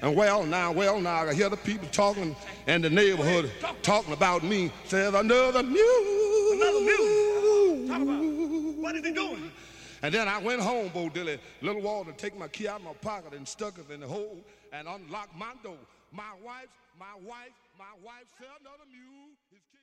And well, I hear the people talking in the neighborhood talking about me. Says another mule. Another mule. Talk about it. What is he doing? And then I went home, Bo Dilly, little Walter, take my key out of my pocket and stuck it in the hole and unlocked my door. My wife said another mule.